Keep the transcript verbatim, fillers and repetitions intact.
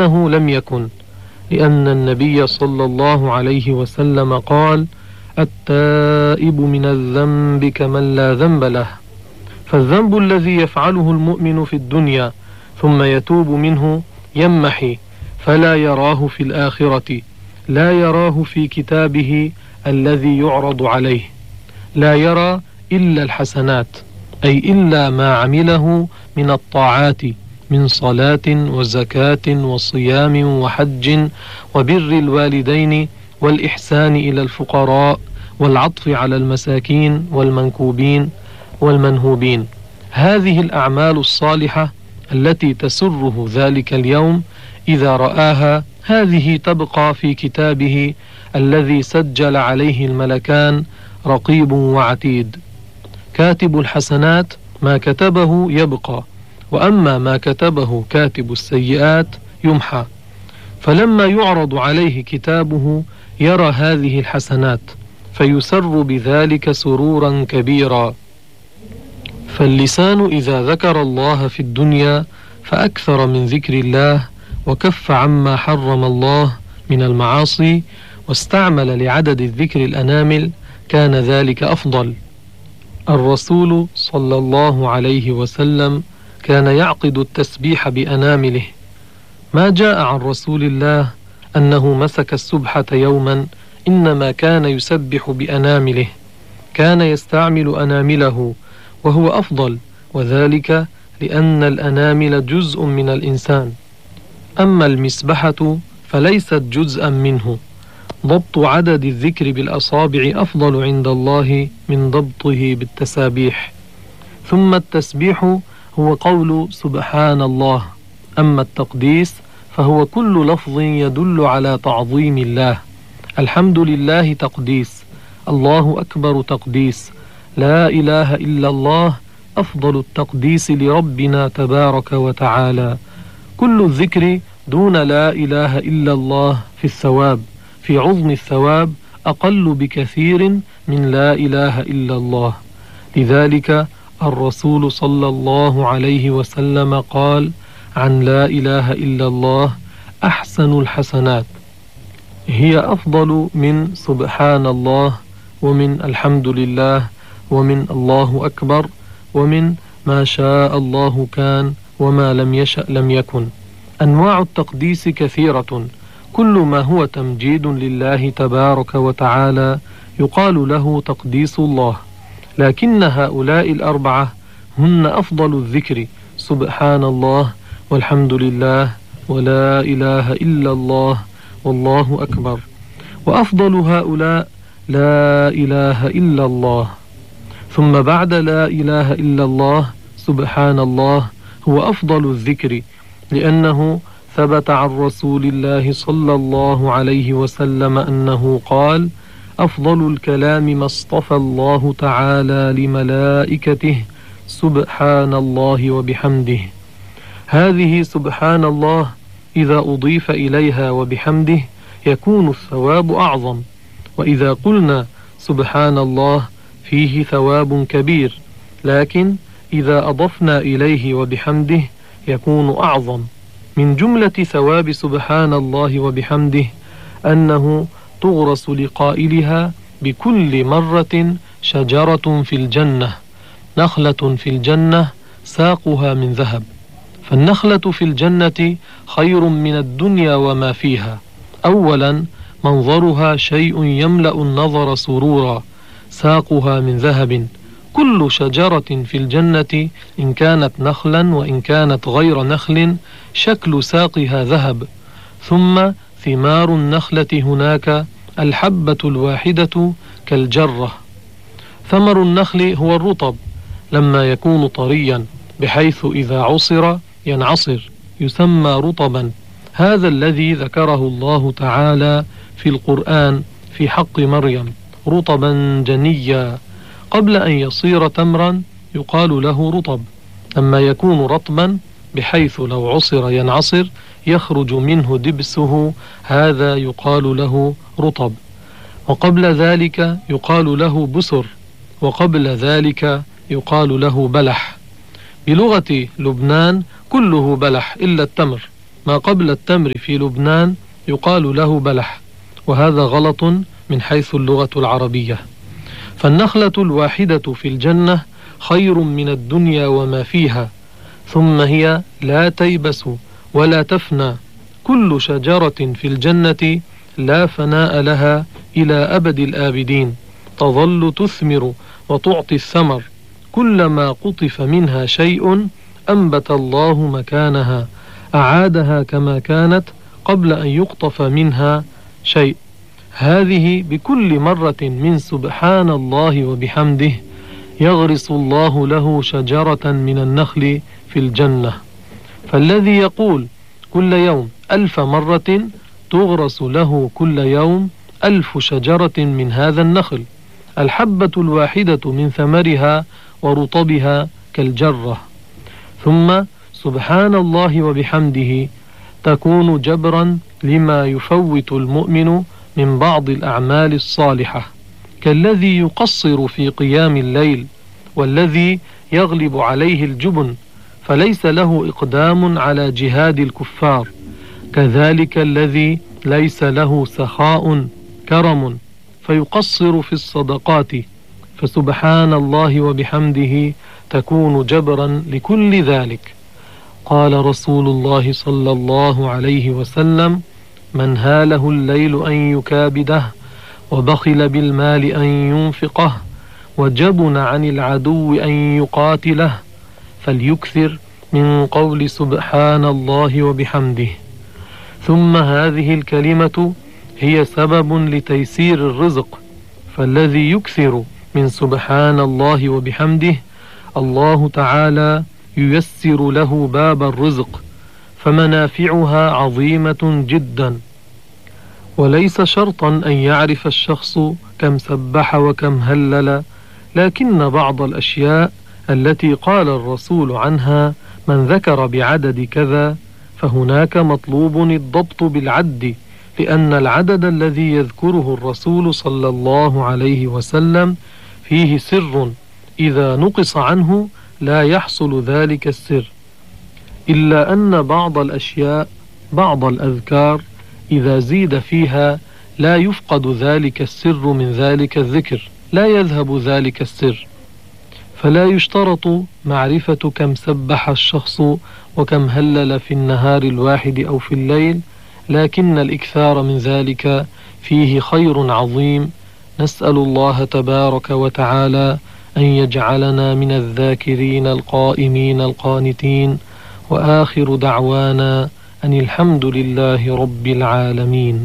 لكنه لم يكن، لأن النبي صلى الله عليه وسلم قال: التائب من الذنب كمن لا ذنب له. فالذنب الذي يفعله المؤمن في الدنيا ثم يتوب منه يمحي، فلا يراه في الآخرة، لا يراه في كتابه الذي يعرض عليه، لا يرى إلا الحسنات، أي إلا ما عمله من الطاعات من صلاة وزكاة وصيام وحج وبر الوالدين والإحسان إلى الفقراء والعطف على المساكين والمنكوبين والمنهوبين. هذه الأعمال الصالحة التي تسره ذلك اليوم إذا رآها، هذه تبقى في كتابه الذي سجل عليه الملكان رقيب وعتيد. كاتب الحسنات ما كتبه يبقى، وأما ما كتبه كاتب السيئات يمحى. فلما يعرض عليه كتابه يرى هذه الحسنات فيسر بذلك سرورا كبيرا. فاللسان إذا ذكر الله في الدنيا فأكثر من ذكر الله وكف عما حرم الله من المعاصي واستعمل لعدد الذكر الأنامل كان ذلك أفضل. الرسول صلى الله عليه وسلم كان يعقد التسبيح بأنامله. ما جاء عن رسول الله أنه مسك السبحة يوما، إنما كان يسبح بأنامله، كان يستعمل أنامله وهو أفضل، وذلك لأن الأنامل جزء من الإنسان، أما المسبحة فليست جزءا منه. ضبط عدد الذكر بالأصابع أفضل عند الله من ضبطه بالتسابيح. ثم التسبيح هو قول سبحان الله. أما التقديس فهو كل لفظ يدل على تعظيم الله. الحمد لله تقديس، الله أكبر تقديس، لا إله إلا الله أفضل التقديس لربنا تبارك وتعالى. كل الذكر دون لا إله إلا الله في الثواب، في عظم الثواب أقل بكثير من لا إله إلا الله. لذلك الرسول صلى الله عليه وسلم قال عن لا إله إلا الله: أحسن الحسنات. هي أفضل من سبحان الله، ومن الحمد لله، ومن الله أكبر، ومن ما شاء الله كان وما لم يشأ لم يكن. أنواع التقديس كثيرة، كل ما هو تمجيد لله تبارك وتعالى يقال له تقديس الله، لكن هؤلاء الأربعة هن أفضل الذكر: سبحان الله، والحمد لله، ولا إله إلا الله، والله أكبر. وأفضل هؤلاء لا إله إلا الله. ثم بعد لا إله إلا الله سبحان الله هو أفضل الذكر، لأنه ثبت عن رسول الله صلى الله عليه وسلم أنه قال: أفضل الكلام ما اصطفى الله تعالى لملائكته سبحان الله وبحمده. هذه سبحان الله إذا أضيف إليها وبحمده يكون الثواب أعظم، وإذا قلنا سبحان الله فيه ثواب كبير، لكن إذا أضفنا إليه وبحمده يكون أعظم. من جملة ثواب سبحان الله وبحمده أنه تغرس لقائلها بكل مرة شجرة في الجنة، نخلة في الجنة ساقها من ذهب. فالنخلة في الجنة خير من الدنيا وما فيها. أولا منظرها شيء يملأ النظر سرورا، ساقها من ذهب. كل شجرة في الجنة إن كانت نخلا وإن كانت غير نخل شكل ساقها ذهب. ثم ثمار النخلة هناك الحبة الواحدة كالجرة. ثمر النخل هو الرطب لما يكون طريا بحيث إذا عصر ينعصر يسمى رطبا. هذا الذي ذكره الله تعالى في القرآن في حق مريم: رطبا جنيا. قبل أن يصير تمرا يقال له رطب. لما يكون رطبا بحيث لو عصر ينعصر يخرج منه دبسه، هذا يقال له رطب. وقبل ذلك يقال له بسر، وقبل ذلك يقال له بلح. بلغة لبنان كله بلح إلا التمر، ما قبل التمر في لبنان يقال له بلح، وهذا غلط من حيث اللغة العربية. فالنخلة الواحدة في الجنة خير من الدنيا وما فيها، ثم هي لا تيبس ولا تفنى. كل شجرة في الجنة لا فناء لها إلى أبد الآبدين، تظل تثمر وتعطي الثمر، كلما قطف منها شيء أنبت الله مكانها، أعادها كما كانت قبل أن يقطف منها شيء. هذه بكل مرة من سبحان الله وبحمده يغرس الله له شجرة من النخل في الجنة. فالذي يقول كل يوم ألف مرة تغرس له كل يوم ألف شجرة من هذا النخل، الحبة الواحدة من ثمرها ورطبها كالجرة. ثم سبحان الله وبحمده تكون جبرا لما يفوت المؤمن من بعض الأعمال الصالحة، كالذي يقصر في قيام الليل، والذي يغلب عليه الجبن فليس له إقدام على جهاد الكفار، كذلك الذي ليس له سخاء كرم فيقصر في الصدقات. فسبحان الله وبحمده تكون جبرا لكل ذلك. قال رسول الله صلى الله عليه وسلم: من هاله الليل أن يكابده، وبخل بالمال أن ينفقه، وجبن عن العدو أن يقاتله، فليكثر من قول سبحان الله وبحمده. ثم هذه الكلمة هي سبب لتيسير الرزق، فالذي يكثر من سبحان الله وبحمده الله تعالى ييسر له باب الرزق، فمنافعها عظيمة جدا. وليس شرطا أن يعرف الشخص كم سبح وكم هلل، لكن بعض الأشياء التي قال الرسول عنها من ذكر بعدد كذا، فهناك مطلوب الضبط بالعد، لأن العدد الذي يذكره الرسول صلى الله عليه وسلم فيه سر، إذا نقص عنه لا يحصل ذلك السر. إلا أن بعض الأشياء، بعض الأذكار إذا زيد فيها لا يفقد ذلك السر من ذلك الذكر، لا يذهب ذلك السر. فلا يشترط معرفة كم سبح الشخص وكم هلل في النهار الواحد أو في الليل، لكن الإكثار من ذلك فيه خير عظيم. نسأل الله تبارك وتعالى أن يجعلنا من الذاكرين القائمين القانتين، وآخر دعوانا أن الحمد لله رب العالمين.